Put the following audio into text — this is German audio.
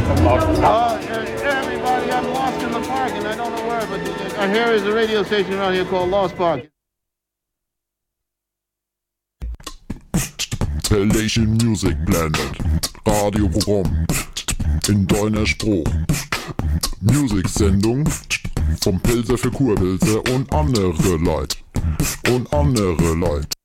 Everybody, I'm lost in the park and I don't know where, but here is a radio station around here called Lost Park. Pelation Music Planet, Radioprogramm in deiner Spruch. Musiksendung vom Pilzer für Kurpilze und andere Leute.